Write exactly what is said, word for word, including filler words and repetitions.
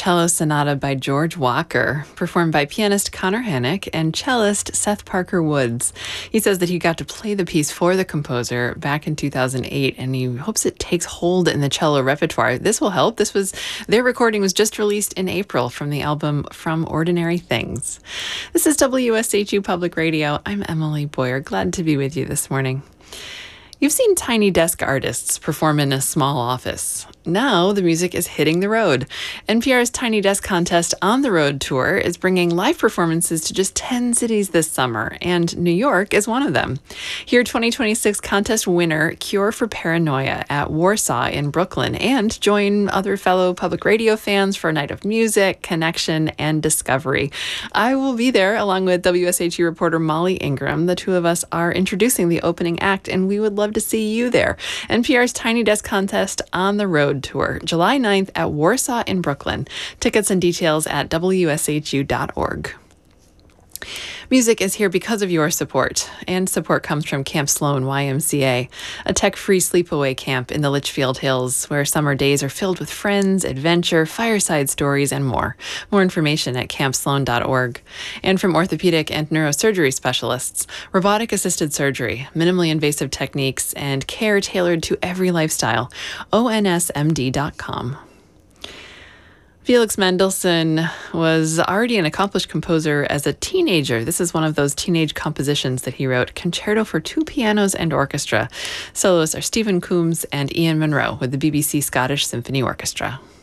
Cello Sonata by George Walker, performed by pianist Connor Hannock and cellist Seth Parker Woods. He says that he got to play the piece for the composer back in two thousand eight, and he hopes it takes hold in the cello repertoire. This will help. This was their recording was just released in April from the album From Ordinary Things. This is W S H U Public Radio. I'm Emily Boyer. Glad to be with you this morning. You've seen tiny desk artists perform in a small office. Now the music is hitting the road. N P R's Tiny Desk Contest on the Road tour is bringing live performances to just ten cities this summer, and New York is one of them. Hear twenty twenty-six contest winner Cure for Paranoia at Warsaw in Brooklyn, and join other fellow public radio fans for a night of music, connection, and discovery. I will be there along with W S H U reporter Molly Ingram. The two of us are introducing the opening act, and we would love to see you there. N P R's Tiny Desk Contest on the Road tour, July ninth at Warsaw in Brooklyn. Tickets and details at W S H U dot org. Music is here because of your support, and support comes from Camp Sloan Y M C A, a tech-free sleepaway camp in the Litchfield Hills, where summer days are filled with friends, adventure, fireside stories, and more. More information at camp sloan dot org. And from orthopedic and neurosurgery specialists, robotic-assisted surgery, minimally invasive techniques, and care tailored to every lifestyle. O N S M D dot com. Felix Mendelssohn was already an accomplished composer as a teenager. This is one of those teenage compositions that he wrote, Concerto for Two Pianos and Orchestra. Soloists are Stephen Coombs and Ian Munro with the B B C Scottish Symphony Orchestra.